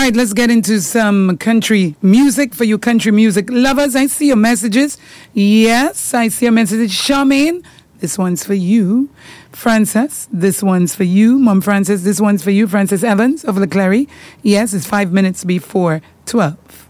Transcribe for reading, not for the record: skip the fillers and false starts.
right, let's get into some country music for you country music lovers. I see your messages. Yes, I see your messages. Charmaine, this one's for you. Frances, this one's for you. Mom Frances, this one's for you. Frances Evans of Leclerc. Yes, it's 5 minutes before 12.